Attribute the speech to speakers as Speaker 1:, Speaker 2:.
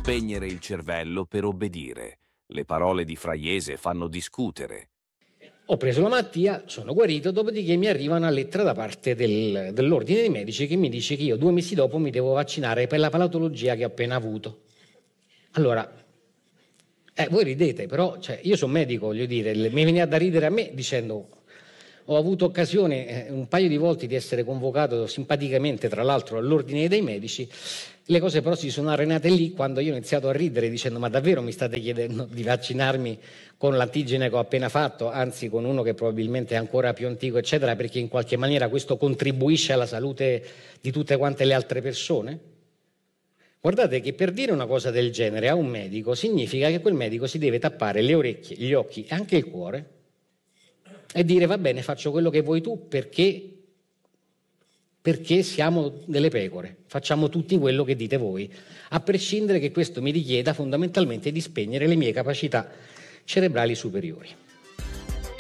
Speaker 1: spegnere il cervello per obbedire. Le parole di Fraiese fanno discutere.
Speaker 2: Ho preso la malattia, sono guarito, dopodiché mi arriva una lettera da parte dell'ordine dei medici che mi dice che io 2 mesi dopo mi devo vaccinare per la patologia che ho appena avuto. Allora, voi ridete, però io sono medico, voglio dire, mi veniva da ridere a me dicendo ho avuto occasione un paio di volte di essere convocato simpaticamente, tra l'altro, all'ordine dei medici. Le cose però si sono arenate lì quando io ho iniziato a ridere dicendo ma davvero mi state chiedendo di vaccinarmi con l'antigene che ho appena fatto, anzi con uno che probabilmente è ancora più antico, eccetera, perché in qualche maniera questo contribuisce alla salute di tutte quante le altre persone? Guardate che per dire una cosa del genere a un medico significa che quel medico si deve tappare le orecchie, gli occhi e anche il cuore e dire va bene, faccio quello che vuoi tu perché siamo delle pecore, facciamo tutti quello che dite voi, a prescindere che questo mi richieda fondamentalmente di spegnere le mie capacità cerebrali superiori.